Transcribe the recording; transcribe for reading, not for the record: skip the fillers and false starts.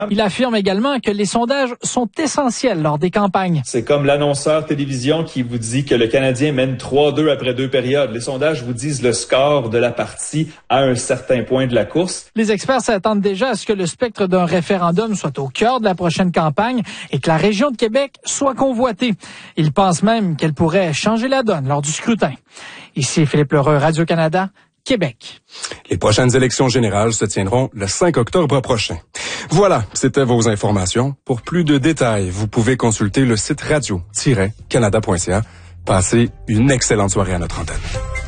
Il affirme également que les sondages sont essentiels lors des campagnes. C'est comme l'annonceur télévision qui vous dit que le Canadien mène 3-2 après 2 périodes. Les sondages vous disent le score de la partie à un certain point de la course. Les experts s'attendent déjà à ce que le spectre d'un référendum soit au cœur de la prochaine campagne et que la région de Québec soit convoitée. Ils pensent même qu'elle pourrait changer la donne lors du scrutin. Ici Philippe Lheureux, Radio-Canada, Québec. Les prochaines élections générales se tiendront le 5 octobre prochain. Voilà, c'était vos informations. Pour plus de détails, vous pouvez consulter le site radio-canada.ca. Passez une excellente soirée à notre antenne.